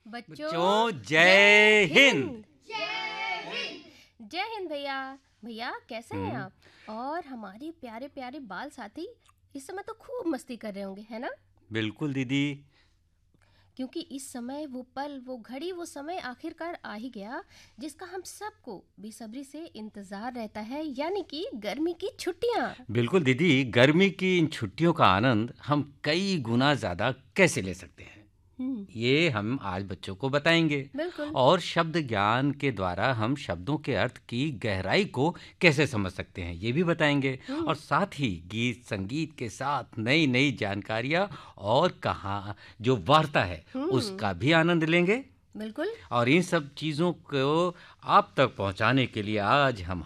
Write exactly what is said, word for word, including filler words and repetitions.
बच्चों बच्चों जय हिंद। जय हिंद जय हिंद भैया। भैया कैसे हैं हम्म, आप? और हमारे प्यारे प्यारे बाल साथी इस समय तो खूब मस्ती कर रहे होंगे, है ना? बिल्कुल दीदी। क्योंकि इस समय वो पल, वो घड़ी, वो समय आखिरकार आ ही गया जिसका हम सबको बेसब्री से इंतजार रहता है, यानी कि गर्मी की छुट्टियां। बिल्कुल दीदी, गर्मी की इन छुट्टियों का आनंद हम कई गुना ज़्यादा कैसे ले सकते हैं, हम्म। ये हम आज बच्चों को बताएंगे। बिल्कुल। और शब्द ज्ञान के द्वारा हम शब्दों के अर्थ की गहराई को कैसे समझ सकते हैं, ये भी बताएंगे। हम्म। और साथ ही गीत संगीत के साथ नई नई जानकारियाँ और कहाँ जो वार्ता है हम्म। उसका भी आनंद लेंगे। बिल्कुल। और इन सब चीज़ों को आप तक पहुंचाने के लिए आज हम